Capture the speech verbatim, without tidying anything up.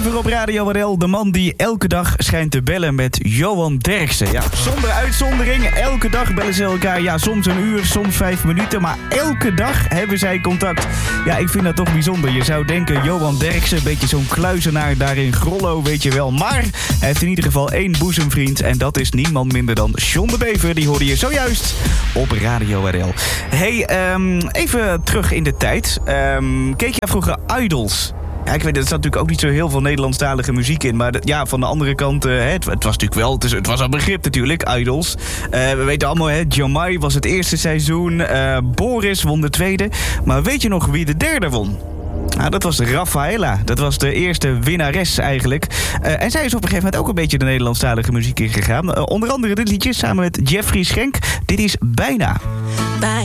uur op Radio R L. De man die elke dag schijnt te bellen met Johan Derksen. Ja, zonder uitzondering. Elke dag bellen ze elkaar. Ja, soms een uur, soms vijf minuten. Maar elke dag hebben zij contact. Ja, ik vind dat toch bijzonder. Je zou denken, Johan Derksen, een beetje zo'n kluizenaar daar in Grollo, weet je wel. Maar hij heeft in ieder geval één boezemvriend. En dat is niemand minder dan John de Bever. Die hoorde je zojuist op Radio R L. Hey, um, even terug in de tijd. Um, keek jij vroeger Idols? Ja, ik weet, er zat natuurlijk ook niet zo heel veel Nederlandstalige muziek in. Maar de, ja, van de andere kant, uh, het, het was natuurlijk wel, het, is, het was een begrip natuurlijk, Idols. Uh, we weten allemaal, hè, Jamai was het eerste seizoen. Uh, Boris won de tweede. Maar weet je nog wie de derde won? Nou, dat was Rafaela. Dat was de eerste winnares eigenlijk. Uh, en zij is op een gegeven moment ook een beetje de Nederlandstalige muziek ingegaan. Uh, onder andere dit liedje samen met Jeffrey Schenk. Dit is Bijna. Bijna.